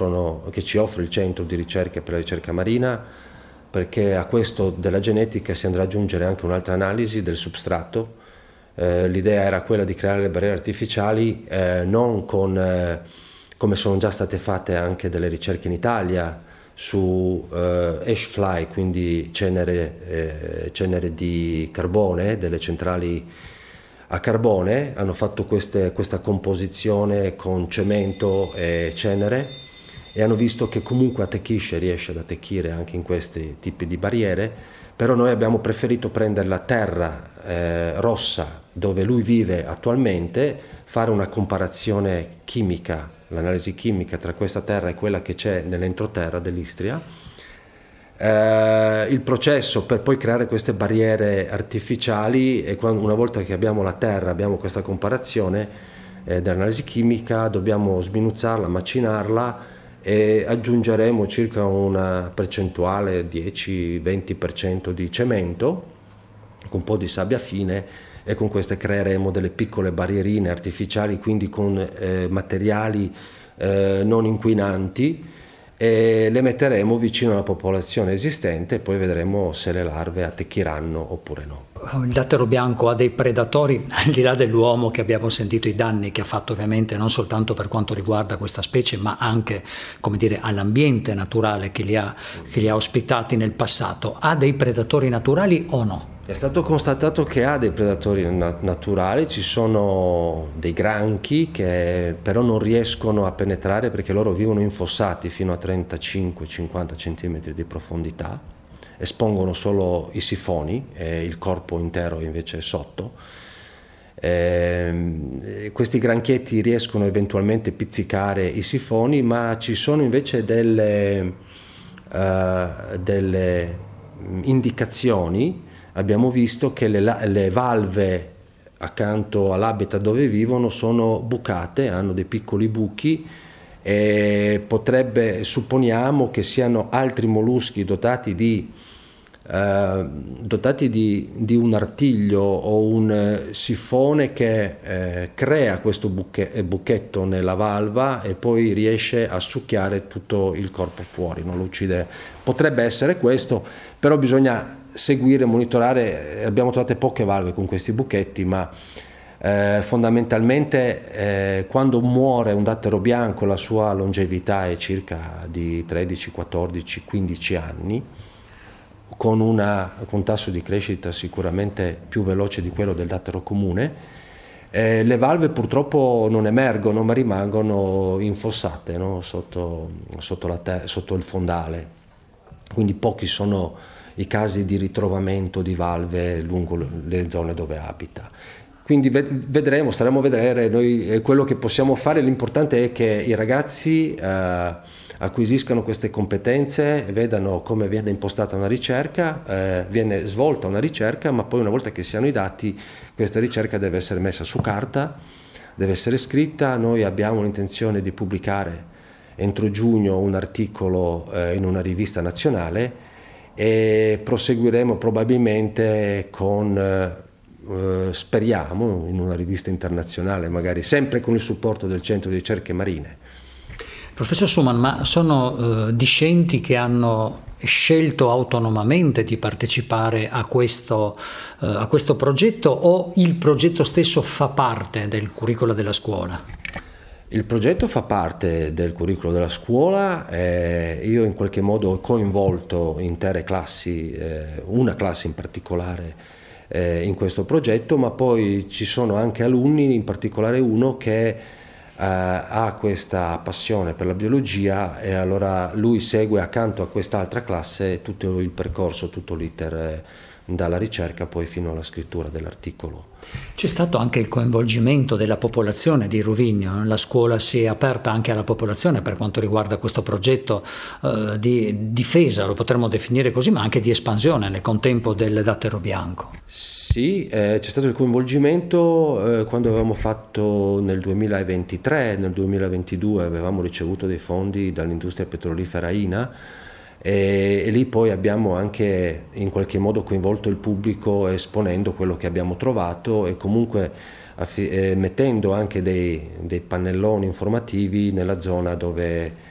ci offre il Centro di Ricerche per la Ricerca Marina, perché a questo della genetica si andrà ad aggiungere anche un'altra analisi del substrato. L'idea era quella di creare le barriere artificiali non con, come sono già state fatte anche delle ricerche in Italia, su ash fly, quindi cenere di carbone, delle centrali a carbone. Hanno fatto questa composizione con cemento e cenere e hanno visto che comunque riesce ad attecchire anche in questi tipi di barriere, però noi abbiamo preferito prendere la terra rossa dove lui vive attualmente, fare una comparazione chimica, l'analisi chimica tra questa terra e quella che c'è nell'entroterra dell'Istria. Il processo per poi creare queste barriere artificiali, e una volta che abbiamo la terra, abbiamo questa comparazione dell'analisi chimica, dobbiamo sminuzzarla, macinarla e aggiungeremo circa una percentuale 10-20% di cemento con un po' di sabbia fine, e con queste creeremo delle piccole barrierine artificiali, quindi con materiali non inquinanti, e le metteremo vicino alla popolazione esistente e poi vedremo se le larve attecchiranno oppure no. Il dattero bianco ha dei predatori, al di là dell'uomo, che abbiamo sentito i danni che ha fatto ovviamente non soltanto per quanto riguarda questa specie, ma anche, come dire, all'ambiente naturale che li ha ospitati nel passato. Ha dei predatori naturali o no? È stato constatato che ha dei predatori naturali, ci sono dei granchi che però non riescono a penetrare perché loro vivono infossati fino a 35-50 cm di profondità, espongono solo i sifoni e il corpo intero invece è sotto. Questi granchietti riescono eventualmente a pizzicare i sifoni, ma ci sono invece delle indicazioni. Abbiamo visto che le valve accanto all'habitat dove vivono sono bucate, hanno dei piccoli buchi, e supponiamo che siano altri molluschi dotati di un artiglio o un sifone che crea questo buchetto nella valva e poi riesce a succhiare tutto il corpo fuori, non lo uccide. Potrebbe essere questo, però bisogna seguire, monitorare. Abbiamo trovato poche valve con questi buchetti, ma fondamentalmente quando muore un dattero bianco la sua longevità è circa di 13, 14, 15 anni, con un tasso di crescita sicuramente più veloce di quello del dattero comune. Le valve purtroppo non emergono, ma rimangono infossate, no? sotto il fondale, quindi pochi sono i casi di ritrovamento di valve lungo le zone dove abita. Quindi staremo a vedere. Noi quello che possiamo fare, l'importante è che i ragazzi acquisiscano queste competenze, vedano come viene impostata una ricerca, viene svolta una ricerca, ma poi una volta che si hanno i dati, questa ricerca deve essere messa su carta, deve essere scritta. Noi abbiamo l'intenzione di pubblicare entro giugno un articolo in una rivista nazionale, e proseguiremo probabilmente speriamo, in una rivista internazionale, magari sempre con il supporto del Centro di Ricerche Marine. Professor Suman, ma sono discenti che hanno scelto autonomamente di partecipare a questo progetto, o il progetto stesso fa parte del curriculum della scuola? Il progetto fa parte del curriculum della scuola, io in qualche modo ho coinvolto intere classi, una classe in particolare in questo progetto, ma poi ci sono anche alunni, in particolare uno che ha questa passione per la biologia, e allora lui segue accanto a quest'altra classe tutto il percorso, tutto l'iter dalla ricerca poi fino alla scrittura dell'articolo. C'è stato anche il coinvolgimento della popolazione di Ruvigno, la scuola si è aperta anche alla popolazione per quanto riguarda questo progetto di difesa, lo potremmo definire così, ma anche di espansione nel contempo del dattero bianco. Sì, c'è stato il coinvolgimento quando avevamo fatto nel 2023, nel 2022 avevamo ricevuto dei fondi dall'industria petrolifera INA, e lì poi abbiamo anche in qualche modo coinvolto il pubblico esponendo quello che abbiamo trovato, e comunque mettendo anche dei pannelloni informativi nella zona dove